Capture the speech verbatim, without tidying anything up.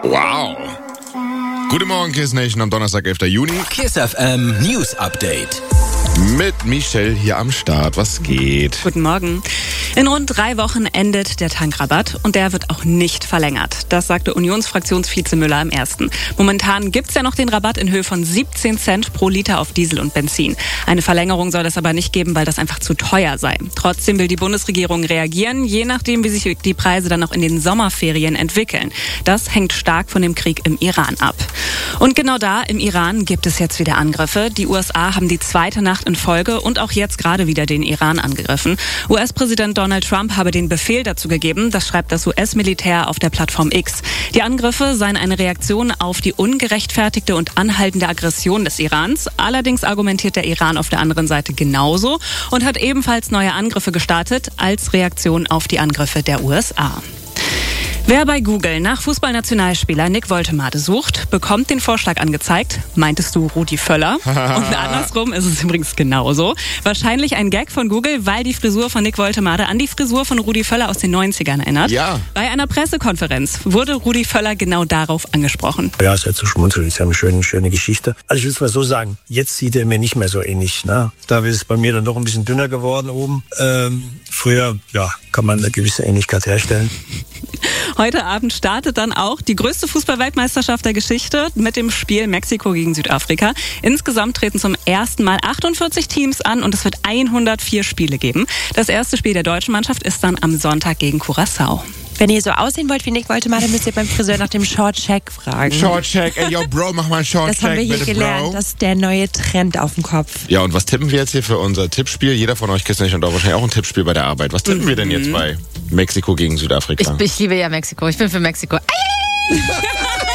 Wow. Guten Morgen, Kiss Nation, am Donnerstag, elften Juni. Kiss F M News Update. Mit Michelle hier am Start. Was geht? Guten Morgen. In rund drei Wochen endet der Tankrabatt und der wird auch nicht verlängert. Das sagte Unionsfraktionsvize Müller im Ersten. Momentan gibt's ja noch den Rabatt in Höhe von siebzehn Cent pro Liter auf Diesel und Benzin. Eine Verlängerung soll es aber nicht geben, weil das einfach zu teuer sei. Trotzdem will die Bundesregierung reagieren, je nachdem, wie sich die Preise dann noch in den Sommerferien entwickeln. Das hängt stark von dem Krieg im Iran ab. Und genau da, im Iran, gibt es jetzt wieder Angriffe. Die U S A haben die zweite Nacht in Folge und auch jetzt gerade wieder den Iran angegriffen. U S-Präsident Donald Trump habe den Befehl dazu gegeben, das schreibt das U S-Militär auf der Plattform X. Die Angriffe seien eine Reaktion auf die ungerechtfertigte und anhaltende Aggression des Irans. Allerdings argumentiert der Iran auf der anderen Seite genauso und hat ebenfalls neue Angriffe gestartet als Reaktion auf die Angriffe der U S A. Wer bei Google nach Fußballnationalspieler Nick Woltemade sucht, bekommt den Vorschlag angezeigt. Meintest du Rudi Völler? Und andersrum ist es übrigens genauso. Wahrscheinlich ein Gag von Google, weil die Frisur von Nick Woltemade an die Frisur von Rudi Völler aus den neunzigern erinnert. Ja. Bei einer Pressekonferenz wurde Rudi Völler genau darauf angesprochen. Ja, es hat zu schmunzeln. Ist ja eine schöne, schöne Geschichte. Also ich will es mal so sagen, jetzt sieht er mir nicht mehr so ähnlich. Ne? Da ist es bei mir dann doch ein bisschen dünner geworden oben. Ähm, früher, ja, kann man eine gewisse Ähnlichkeit herstellen. Heute Abend startet dann auch die größte Fußball-Weltmeisterschaft der Geschichte mit dem Spiel Mexiko gegen Südafrika. Insgesamt treten zum ersten Mal achtundvierzig Teams an und es wird hundertvier Spiele geben. Das erste Spiel der deutschen Mannschaft ist dann am Sonntag gegen Curaçao. Wenn ihr so aussehen wollt wie Nick Woltemade, müsst ihr beim Friseur nach dem Short-Check fragen. Short-Check, ey, yo, Bro, mach mal einen Short-Check, Das haben wir hier bitte, gelernt. Bro. Das ist der neue Trend auf dem Kopf. Ja, und was tippen wir jetzt hier für unser Tippspiel? Jeder von euch, Kiss Nation, hat auch wahrscheinlich auch ein Tippspiel bei der Arbeit. Was tippen mhm. wir denn jetzt bei Mexiko gegen Südafrika? Ich, ich liebe ja Mexiko. Ich bin für Mexiko. Ei, ei, ei.